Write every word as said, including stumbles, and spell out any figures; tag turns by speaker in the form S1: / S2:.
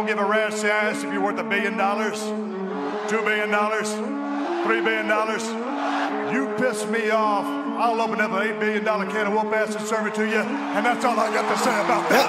S1: give a rat's ass if you're worth a billion dollars, two billion dollars, three billion dollars. You piss me off, I'll open up an eight billion dollar can of whoop ass and serve it to you, and that's all I got to say about that.